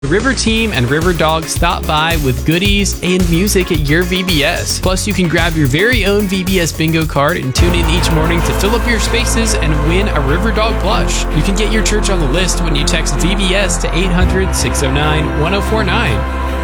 The River Team and River Dog stop by with goodies and music at your VBS. Plus, you can grab your very own VBS bingo card and tune in each morning to fill up your spaces and win a River Dog plush. You can get your church on the list when you text VBS to 800-609-1049.